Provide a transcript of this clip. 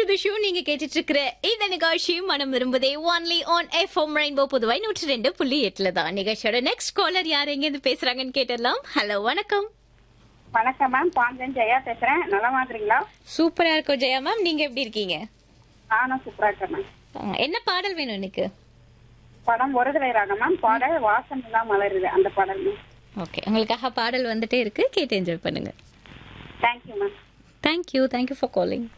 To show. நீங்க கேட்டுட்டு இருக்கிற இந்த நிகழ்ச்சி மனம் விரும்புதே only on FM rainbow Puduvai 102.8 தான். நிகழ்ச்சியோட நெக்ஸ்ட் காலர் யார் எங்க இருந்து பேசுறாங்கன்னு கேட்டலாம். ஹலோ, வணக்கம். வணக்கம் மேம், பாஞ்சன் ஜெயா பேசுறேன். நலமா இருக்கிறீங்களா? சூப்பரா இருக்கோம் ஜெயா மேம், நீங்க எப்படி இருக்கீங்க? நானும் சூப்பரா இருக்கேன் மேம். என்ன பாடல் வேணும் எனக்கு? படம் ஒரு தடவை ராகம் மேம். பாடல் வாசம் எல்லாம் மலருது, அந்த பாடல் மேம். ஓகே, உங்களுக்காக பாடல் வந்துட்டே இருக்கு, கேட்டு என்ஜாய் பண்ணுங்க. Thank you ma'am. Thank you for calling.